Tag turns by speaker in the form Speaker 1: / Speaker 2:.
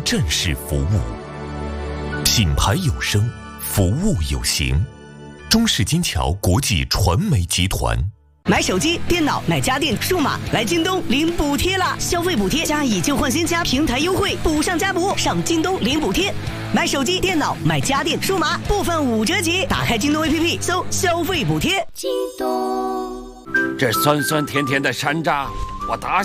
Speaker 1: 正式服务。品牌有声，服务有形。中式金桥国际传媒集团。
Speaker 2: 买手机、电脑、买家电、数码，来京东领补贴啦！消费补贴加以旧换新加平台优惠，补上加补，上京东领补贴。买手机、电脑、买家电、数码，部分5折起。打开京东 APP， 搜消费补贴。
Speaker 3: 京东，这酸酸甜甜的山楂，我打